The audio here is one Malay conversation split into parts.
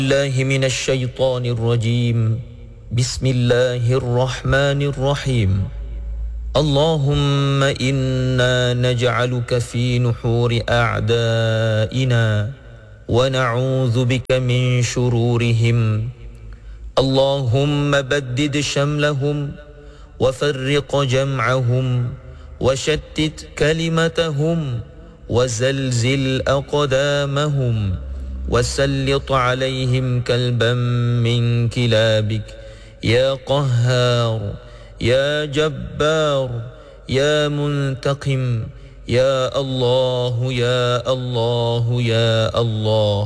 الله من الشيطان الرجيم بسم الله الرحمن الرحيم اللهم إنا نجعلك في نحور أعدائنا ونعوذ بك من شرورهم اللهم بدد شملهم وفرق جمعهم وشتت كلمتهم وزلزل أقدامهم وسلط عليهم كلبا من كلابك يا قهار يا جبار يا منتقم يا الله يا الله يا الله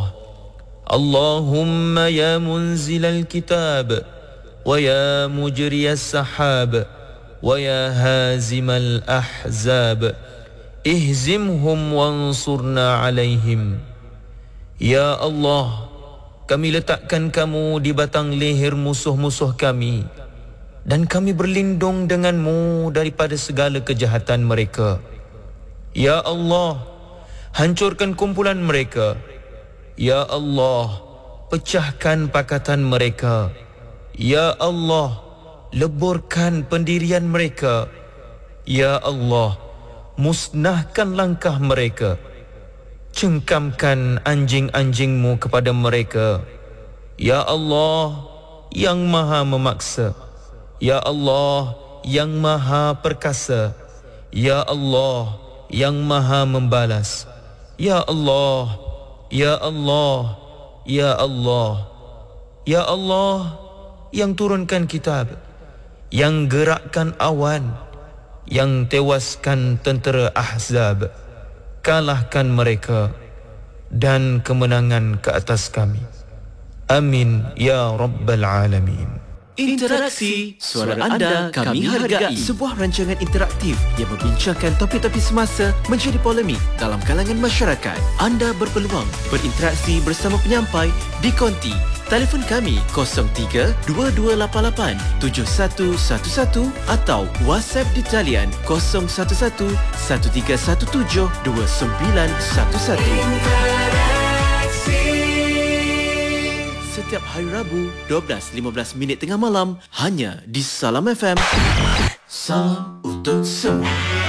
اللهم يا منزل الكتاب ويا مجري السحاب ويا هازم الأحزاب اهزمهم وانصرنا عليهم. Ya Allah, kami letakkan kamu di batang leher musuh-musuh kami dan kami berlindung denganmu daripada segala kejahatan mereka. Ya Allah, hancurkan kumpulan mereka. Ya Allah, pecahkan pakatan mereka. Ya Allah, leburkan pendirian mereka. Ya Allah, musnahkan langkah mereka. Cengkamkan anjing-anjingmu kepada mereka. Ya Allah, yang maha memaksa. Ya Allah, yang maha perkasa. Ya Allah, yang maha membalas. Ya Allah, Ya Allah, Ya Allah, Ya Allah, yang turunkan kitab, yang gerakkan awan, yang tewaskan tentera Ahzab. Kalahkan mereka dan kemenangan ke atas kami. Amin ya Rabbal Alamin. Interaksi suara anda kami hargai. Sebuah rancangan interaktif yang membincangkan topik-topik semasa menjadi polemik dalam kalangan masyarakat. Anda berpeluang berinteraksi bersama penyampai di konti. Telefon kami 03-2288-7111 atau WhatsApp di talian 011-1317-2911. Setiap hari Rabu 12.15 tengah malam hanya di Salam FM. Salam untuk semua.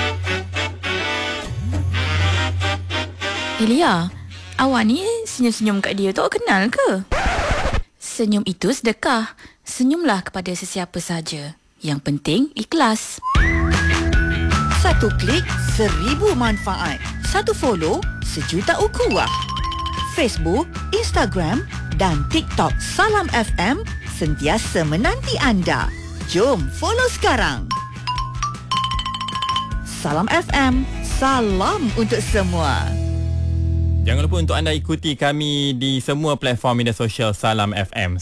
Elia, awak ni senyum-senyum kat dia tu awak kenal ke? Senyum itu sedekah. Senyumlah kepada sesiapa saja. Yang penting ikhlas. Satu klik, 1000 manfaat. Satu follow, 1,000,000 ukhuwah. Facebook, Instagram dan TikTok Salam FM sentiasa menanti anda. Jom follow sekarang. Salam FM, salam untuk semua. Jangan lupa untuk anda ikuti kami di semua platform media sosial Salam FM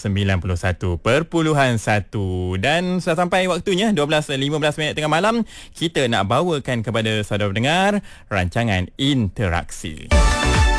91.1. Dan sudah sampai waktunya 12.15 tengah malam, kita nak bawakan kepada saudara pendengar rancangan interaksi.